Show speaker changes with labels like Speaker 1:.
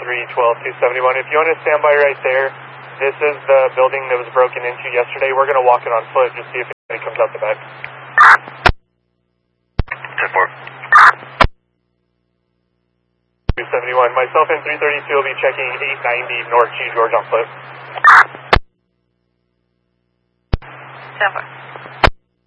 Speaker 1: 271. If you want to stand by right there, this is the building that was broken into yesterday. We're going to walk it on foot, just see if anybody comes out the back.
Speaker 2: 10-4.
Speaker 1: 271. Myself and 332 will be checking 890 North G George on foot.
Speaker 2: 10-4.